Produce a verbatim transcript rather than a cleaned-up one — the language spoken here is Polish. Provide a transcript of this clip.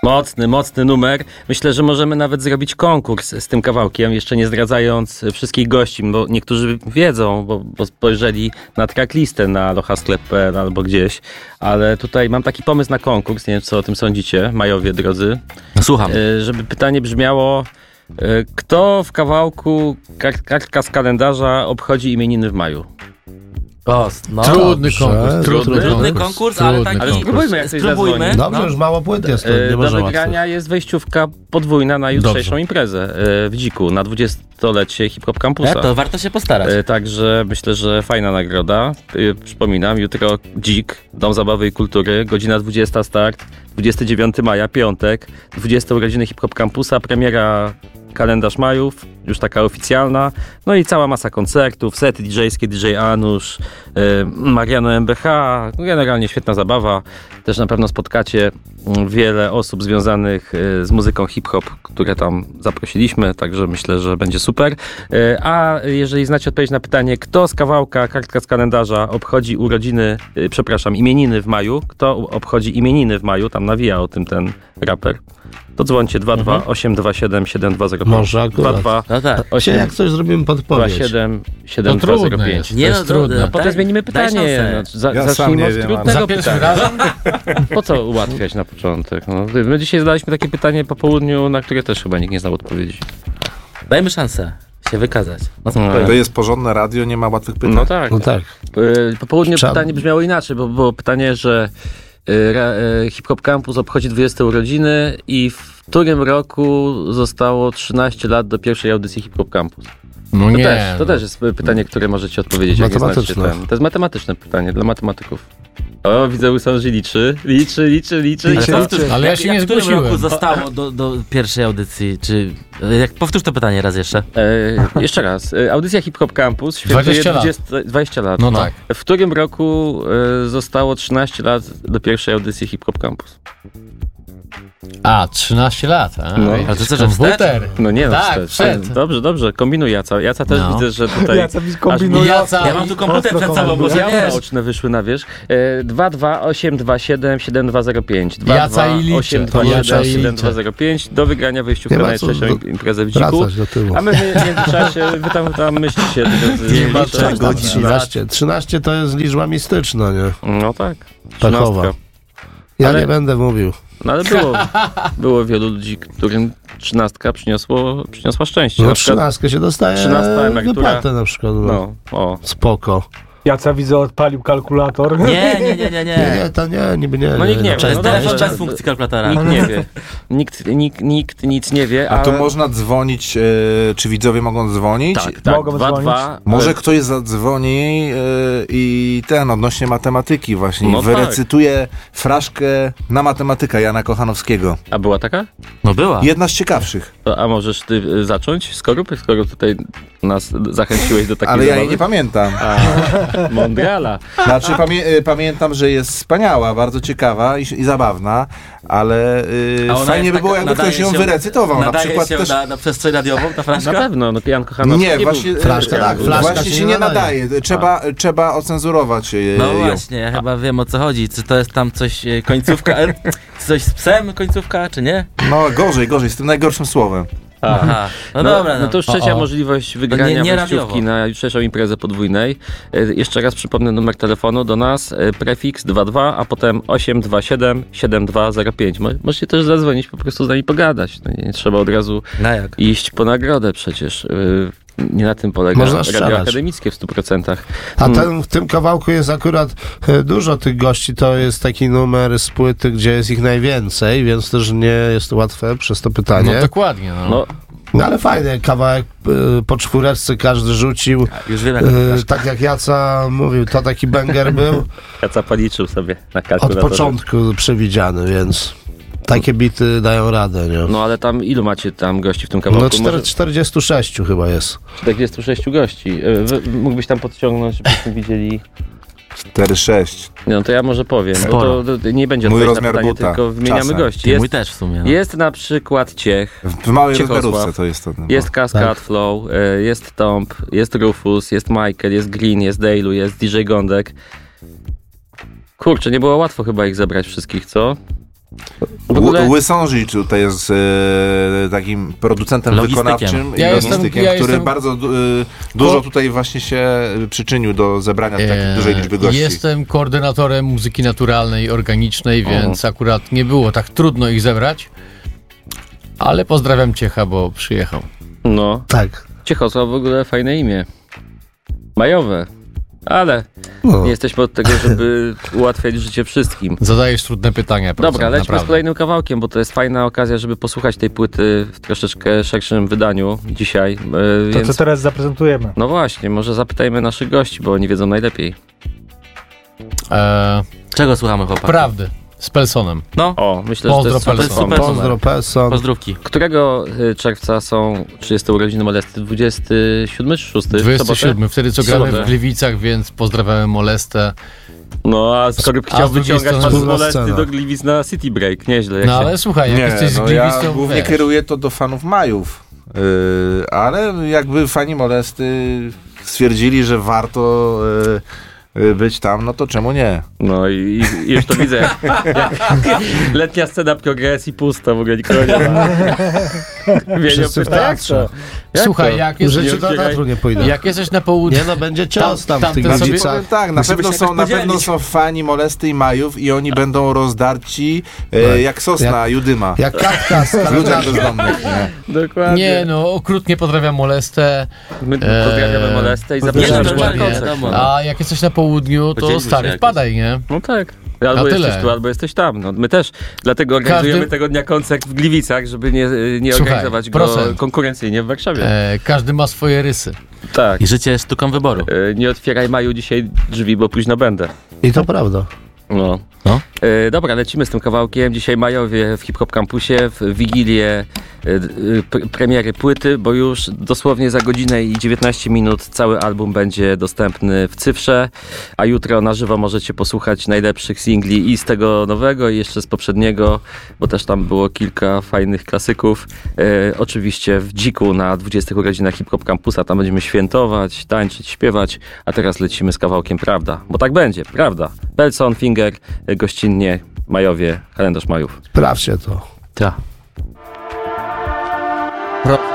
Mocny, mocny numer. Myślę, że możemy nawet zrobić konkurs z tym kawałkiem, jeszcze nie zdradzając wszystkich gości, bo niektórzy wiedzą, bo, bo spojrzeli na tracklistę na lohasklep kropka p l albo gdzieś, ale tutaj mam taki pomysł na konkurs, nie wiem, co o tym sądzicie, Majowie drodzy. Słucham. Żeby pytanie brzmiało, kto w kawałku Kartka z kalendarza obchodzi imieniny w maju? O, no. Trudny konkurs. Trudny, trudny konkurs, trudny ale taki... Ale spróbujmy, jak coś spróbujmy. zadzwoni. Dobrze, no. już mało płyt jest, to nie Do może wygrania łatwo. jest wejściówka podwójna na jutrzejszą Dobrze. imprezę w Dziku, na dwudziestolecie Hip Hop Campusa. Ja, to warto się postarać. E, Także myślę, że fajna nagroda. E, Przypominam, jutro Dzik, Dom Zabawy i Kultury, godzina dwudziesta start, dwudziestego dziewiątego maja, piątek, dwudzieste urodziny Hip Hop Campusa, premiera Kalendarz Majów, już taka oficjalna, no i cała masa koncertów, sety didżejskie, D J Anusz, e, Mariano M B H, generalnie świetna zabawa. Też na pewno spotkacie wiele osób związanych e, z muzyką hip-hop, które tam zaprosiliśmy, także myślę, że będzie super. E, A jeżeli znacie odpowiedź na pytanie, kto z kawałka Kartka z kalendarza obchodzi urodziny, e, przepraszam, imieniny w maju, kto obchodzi imieniny w maju, tam nawija o tym ten raper, to dzwońcie dwa dwa osiem dwa siedem siedem dwa zero pięć. Może akurat. dwa dwa No tak. Osiem, jak coś zrobimy dwa podpowiedź. siedem siedem To dwa zero trudne pięć. jest. Nie, To no, jest trudne. no, A potem daj- zmienimy daj pytanie. szansę. No, za, Ja sam zacznijmy nie od wiem, trudnego Za pierwszym pytania. razem? Po co ułatwiać na początek? No, my dzisiaj zadaliśmy takie pytanie po południu, na które też chyba nikt nie znał odpowiedzi. Dajmy szansę się wykazać. No, No. To jest porządne radio, nie ma łatwych pytań. No tak. No tak. Y, Po południu Trzeba- pytanie brzmiało inaczej, bo było pytanie, że y, ra- y, Hip Hop Campus obchodzi dwudzieste urodziny i w którym roku zostało trzynaście lat do pierwszej audycji Hip Hop Campus? No To, nie. też, to no. też jest pytanie, które możecie odpowiedzieć. Jak nie znacie Matematyczne. ten. To jest matematyczne pytanie dla matematyków. O, widzę, Wilson, że liczy. Liczy, liczy, liczy. Ale, liczy. powtórz, Ale ja jak, się jak nie w którym zgłosiłem. roku zostało do, do pierwszej audycji? Czy, jak, powtórz to pytanie raz jeszcze. E, jeszcze raz. E, Audycja Hip Hop Campus świętuje dwadzieścia lat. dwadzieścia, dwadzieścia lat. No tak. W którym roku e, zostało trzynaście lat do pierwszej audycji Hip Hop Campus? A, trzynaście lat. A, No. widzisz, Ale to co, że komputer. No nie, no Tak, wstecz. przed. Dobrze, dobrze. Kombinuj Jaca. Jaca też No. widzę, że tutaj... Jaca mi aż kombinuje. Jaca- Ja mam tu komputer przed sobą, bo Zjawy wiesz. naoczne wyszły na wierzch. E, dwa dwa osiem dwa siedem siedem dwa zero pięć. Jaca i liczę. osiem dwa To Jaca siedem i siedem liczę. dwa zero pięć. Do wygrania wejściówka Nie na ma co najczęściejszą do- imprezę w Dziku. Wracać do tyłu. A my w międzyczasie, wy tam, tam myślicie. Nie ma drodzy, czego. Tam trzynaście. trzynaście to jest liczba mistyczna, nie? No tak. Pechowa. Trzynastka. Ja Ale- nie będę mówił. No ale było, było wielu ludzi, którym trzynastka przyniosło, przyniosła szczęście. No Na przykład, trzynastkę się dostaje trzynasta emerytura. wypłatę na przykład. No. no, o. Spoko. Jaca widzę odpalił kalkulator. Nie, nie, nie, nie, Nie, nie. nie, to nie, niby nie. No nikt nie wie. To jest No telefon dobrze. bez funkcji kalkulatora. Nikt nie wie. Nikt, nikt, nikt nic nie wie, A ale... tu można dzwonić, e, czy widzowie mogą dzwonić? Tak, tak, Mogą dwa, dzwonić. dwa. Może ktoś zadzwoni e, i ten odnośnie matematyki właśnie, No wyrecytuje fraszkę na matematyka Jana Kochanowskiego. A była taka? No była. Jedna z ciekawszych, To, a możesz ty y, zacząć, Skorup, skoro tutaj nas zachęciłeś do takiej ale ja zabawy? jej nie pamiętam. A, mądrala. Znaczy pamię e, pamiętam, że jest wspaniała, bardzo ciekawa i, i zabawna, ale e, A ona fajnie jest by było, taka- jakby ktoś nadaje ją się- wyrecytował. Na Nadaje przykład się też... na, na przestrzeń radiową, ta Na fraszka? pewno, no Jan Kochanowski Nie, był- właśnie, Flaszka, e, tak, flaszka właśnie się się nie nie nadaje. nadaje. Trzeba, trzeba ocenzurować e, No ją. właśnie, ja chyba wiem o co chodzi. Czy to jest tam coś, e, końcówka, e, coś z psem, końcówka, czy nie? No gorzej, gorzej, z tym najgorszym słowem. Aha, no, No, dobra. no to już trzecia O, o. możliwość wygrania nie- nie wejściówki radiowo. na jutrzejszą imprezę podwójnej. E, Jeszcze raz przypomnę numer telefonu do nas, e, prefiks dwa dwa, a potem osiem dwa siedem siedem dwa zero pięć. Mo- Możecie też zadzwonić, po prostu z nami pogadać. No nie, nie trzeba od razu No jak? iść po nagrodę przecież. Y, Nie na tym polega Można radio strzelać. akademickie w stu procentach. A ten, w tym kawałku jest akurat e, dużo tych gości, to jest taki numer z płyty, gdzie jest ich najwięcej, więc też nie jest łatwe przez to pytanie. No dokładnie. No. No, No ale fajny kawałek, e, po czwóreczce każdy rzucił. Już wiem jak E, tak jak Jaca mówił, to taki banger był Jaca policzył sobie na od kalkulatorze. początku przewidziany, więc takie bity dają radę, nie? No ale tam ilu macie tam gości w tym kawałku? No cztery- Może czterdzieści sześć chyba jest. czterdziestu sześciu gości. Y, wy- Mógłbyś tam podciągnąć, żebyśmy widzieli. cztery sześć. No to ja może powiem, bo Sporo. to, to nie będzie Mój odpowiedź na rozmiar pytanie, buta. tylko wymieniamy Czasem. gości. Ty, mój Jest, też w sumie. No. jest na przykład Ciech, W małej Ciechosław. rozmiarówce to jest to. No. jest Cascade Tak. Flow, y, jest Tomp, jest Rufus, jest Michael, jest Green, jest Dejlu, jest D J Gondek. Kurczę, nie było łatwo chyba ich zebrać wszystkich, co? W ogóle... Ł- Łysąży tutaj jest e, takim producentem Logistykiem. wykonawczym i Ja jestem- logistykiem, ja który jestem- bardzo du- e, dużo tutaj właśnie się przyczynił do zebrania takiej Eee, dużej liczby gości. Jestem koordynatorem muzyki naturalnej, organicznej, więc akurat nie było tak trudno ich zebrać. Ale pozdrawiam Ciecha, bo przyjechał. No, Tak. Ciechosław w ogóle fajne imię. Majowe. Ale No. nie jesteśmy od tego, żeby ułatwiać życie wszystkim. Zadajesz trudne pytania, Dobra, procent, lećmy z naprawdę. kolejnym kawałkiem, bo to jest fajna okazja, żeby posłuchać tej płyty w troszeczkę szerszym wydaniu dzisiaj. Yy, To, więc... co teraz zaprezentujemy. No właśnie, może zapytajmy naszych gości, bo oni wiedzą najlepiej. Eee, Czego słuchamy, chłopaki? prawdy. Z Pelsonem. No, O, myślę, Pozdro, że to jest super. Pelson. super. Pozdro, Pesson. pozdrówki. Którego y, czerwca są trzydzieste urodziny Molesty? dwudziestego siódmego czy szóstego? dwudziestego siódmego, wtedy co gramy Sobotę. w Gliwicach, więc pozdrawiamy Molestę. No, a skoro A chciał z drugiej wyciągać strony was z wspólna Molesty scena. do Gliwic na City Break, nieźle. Jak No się... ale słuchaj, jak Nie, jesteś z no Gliwic, ja to głównie wiesz. kieruję to do fanów Majów, yy, ale jakby fani Molesty stwierdzili, że warto yy, yy, być tam, no to czemu nie? No i, i już to widzę, jak, jak letnia scena progresji pusta, w ogóle nikogo nie ma. Wielio Wszyscy w pyta, jak teatrze. to? Jak Słuchaj, to? jak W jest, życiu do otwieraj. teatru nie pójdę. jak jesteś na południu, Nie no, będzie cios tam, Tam- w tych tamten sobie- Gliwicach. Powiem tak, na Musimy pewno, się są, jakoś na pewno podzielić. są fani Molesty i Majów i oni będą rozdarci e, jak sosna Judyma. Jak katka z W ludziach kalendarza. bezdomnych. Nie? Dokładnie. nie no, okrutnie pozdrawiam Molestę. My Eee, pozdrawiamy Molestę i Pozdrawiam zapraszamy na dokładnie. koncert. Wiadomo. A jak jesteś na południu, to Podzielmy się stary, jakoś. wpadaj, nie? No tak. Albo A jesteś tyle. tu, albo jesteś tam. No, my też dlatego organizujemy Każdy- tego dnia koncert w Gliwicach, żeby nie, nie Słuchaj, organizować go procent. konkurencyjnie w Warszawie. E, każdy ma swoje rysy. Tak. I życie jest sztuką wyboru. E, Nie otwieraj Maju dzisiaj drzwi, bo późno będę. I to prawda. No. No. E, dobra, lecimy z tym kawałkiem. Dzisiaj Majowie w Hip Hop Campusie, w Wigilię e, e, p- premiery płyty, bo już dosłownie za godzinę i dziewiętnaście minut cały album będzie dostępny w cyfrze, a jutro na żywo możecie posłuchać najlepszych singli i z tego nowego, i jeszcze z poprzedniego, bo też tam było kilka fajnych klasyków. E, oczywiście w Dziku na dwudziestych urodzinach Hip Hop Campusa, tam będziemy świętować, tańczyć, śpiewać, a teraz lecimy z kawałkiem Prawda, bo tak będzie, prawda. Pelson, Finger, e, gościnnie, Majowie, kalendarz Majów. Sprawdźcie to. Ta. Pro,